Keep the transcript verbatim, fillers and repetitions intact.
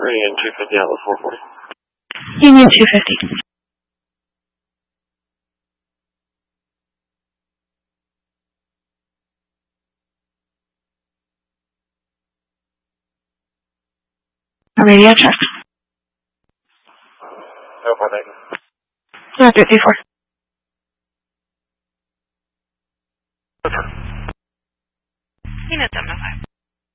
Union two fifty outlet four forty. Union two fifty. Radio check. No, thank you. Not fifty-four.